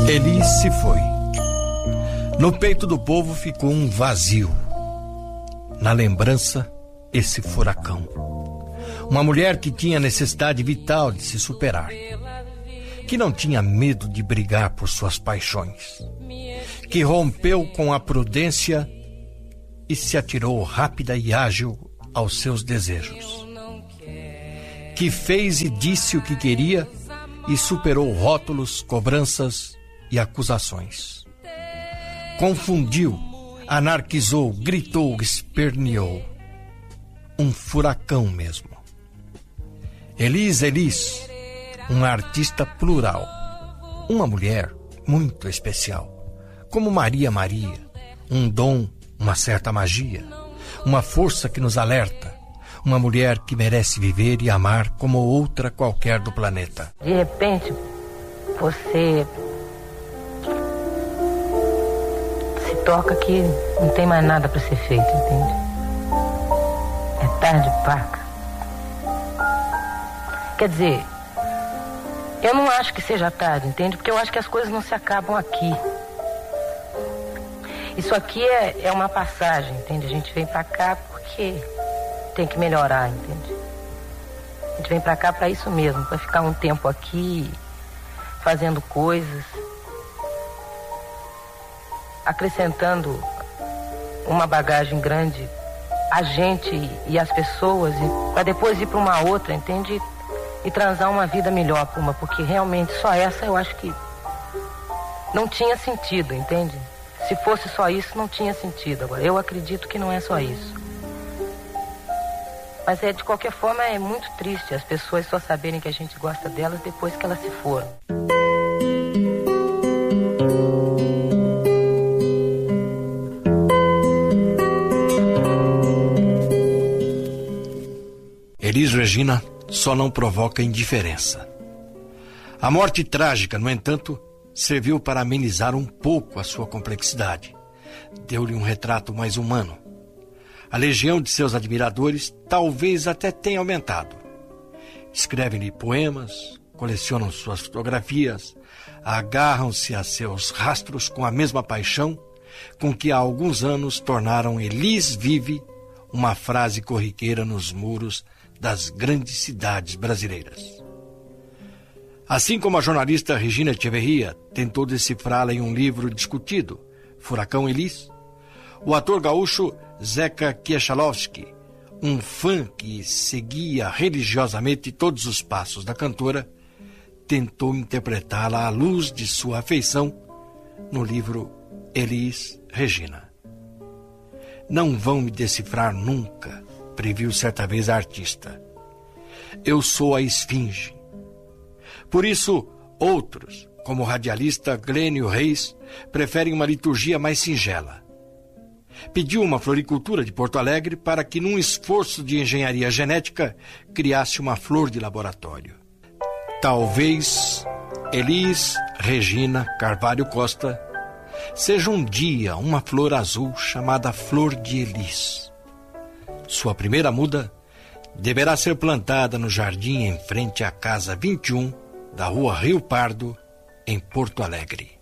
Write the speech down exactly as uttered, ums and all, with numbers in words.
Elis se foi. No peito do povo ficou um vazio. Na lembrança, esse furacão. Uma mulher que tinha necessidade vital de se superar. Que não tinha medo de brigar por suas paixões. Que rompeu com a prudência e se atirou rápida e ágil aos seus desejos. Que fez e disse o que queria e superou rótulos, cobranças e acusações. Confundiu, anarquizou, gritou, esperneou. Um furacão mesmo. Elis, Elis, uma artista plural. Uma mulher muito especial. Como Maria Maria. Um dom, uma certa magia. Uma força que nos alerta. Uma mulher que merece viver e amar como outra qualquer do planeta. De repente, você se toca que não tem mais nada para ser feito, entende? É tarde, paca. Quer dizer, eu não acho que seja tarde, entende? Porque eu acho que as coisas não se acabam aqui. Isso aqui é, é uma passagem, entende? A gente vem pra cá porque tem que melhorar, entende? A gente vem pra cá pra isso mesmo, pra ficar um tempo aqui, fazendo coisas, acrescentando uma bagagem grande a gente e as pessoas, e pra depois ir pra uma outra, entende? E transar uma vida melhor pra uma, porque realmente só essa eu acho que não tinha sentido, entende? Se fosse só isso, não tinha sentido. Agora, eu acredito que não é só isso. Mas é, de qualquer forma, é muito triste as pessoas só saberem que a gente gosta delas depois que elas se foram. Elis Regina só não provoca indiferença. A morte trágica, no entanto, serviu para amenizar um pouco a sua complexidade. Deu-lhe um retrato mais humano. A legião de seus admiradores talvez até tenha aumentado. Escrevem-lhe poemas, colecionam suas fotografias, agarram-se a seus rastros com a mesma paixão com que há alguns anos tornaram Elis vive uma frase corriqueira nos muros das grandes cidades brasileiras. Assim como a jornalista Regina Echeverria tentou decifrá-la em um livro discutido, Furacão Elis, o ator gaúcho Zeca Kieślowski, um fã que seguia religiosamente todos os passos da cantora, tentou interpretá-la à luz de sua afeição no livro Elis Regina. Não vão me decifrar nunca, previu certa vez a artista. Eu sou a esfinge. Por isso, outros, como o radialista Glênio Reis, preferem uma liturgia mais singela. Pediu uma floricultura de Porto Alegre para que, num esforço de engenharia genética, criasse uma flor de laboratório. Talvez Elis Regina Carvalho Costa seja um dia uma flor azul chamada Flor de Elis. Sua primeira muda deverá ser plantada no jardim em frente à casa vinte e um da Rua Rio Pardo, em Porto Alegre.